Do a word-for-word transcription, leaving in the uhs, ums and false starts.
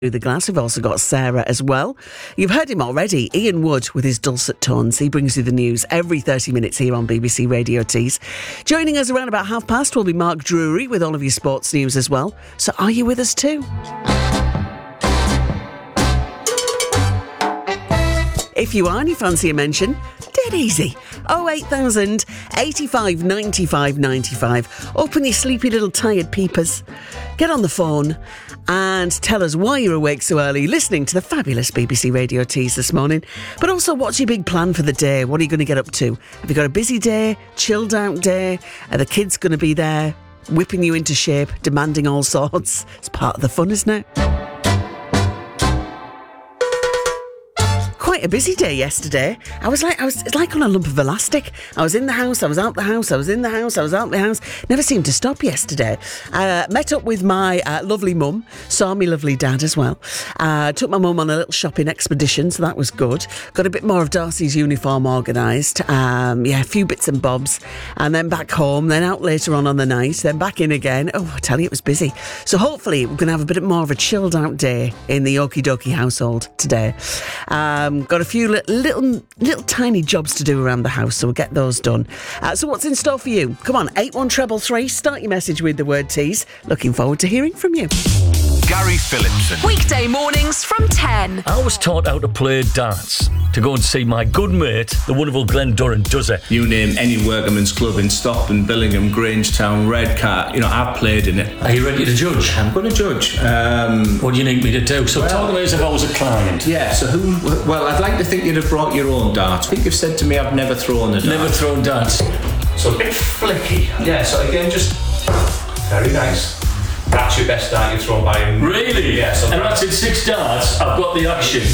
The glass. We've also got Sarah as well. You've heard him already, Ian Wood with his dulcet tones. He brings you the news every thirty minutes here on B B C Radio Tees. Joining us around about half past will be Mark Drury with all of your sports news as well. So are you with us too? If you are and you fancy a mention, dead easy. oh eight thousand, eighty-five, ninety-five, ninety-five. Open your sleepy little tired peepers. Get on the phone and tell us why you're awake so early, listening to the fabulous B B C Radio Tees this morning. But also, what's your big plan for the day? What are you going to get up to? Have you got a busy day, chilled out day? Are the kids going to be there, whipping you into shape, demanding all sorts? It's part of the fun, isn't it? Quite a busy day yesterday. I was like, I was it's like on a lump of elastic. I was in the house, I was out the house, I was in the house, I was out the house. Never seemed to stop yesterday. Uh, met up with my uh, lovely mum, saw my lovely dad as well. Uh, took my mum on a little shopping expedition, so that was good. Got a bit more of Darcy's uniform organised. Um, yeah, a few bits and bobs. And then back home, then out later on on the night, then back in again. Oh, I tell you, it was busy. So hopefully we're going to have a bit more of a chilled out day in the Okie Dokie household today. Um, Got a few li- little, little tiny jobs to do around the house, so we'll get those done. Uh, so what's in store for you? Come on, eight one three three. Start your message with the word tease. Looking forward to hearing from you. Gary Phillipson. Weekday mornings from ten. I was taught how to play darts to go and see my good mate, the wonderful Glenn Durran, does it. You name any workman's club in Stockton, Billingham, Grangetown, Redcar, you know, I've played in it. Are you ready to judge? I'm going to judge. Um, what do you need me to do? So well, talk to me as if I was a client. Yeah, so who... Well, I'd like to think you'd have brought your own dart. I think you've said to me I've never thrown a dart. Never thrown darts. So a bit flicky. Yeah, so again, just... Very nice. That's your best dart you've thrown by him. Really? Yeah. So and that's in six darts. I've got the action.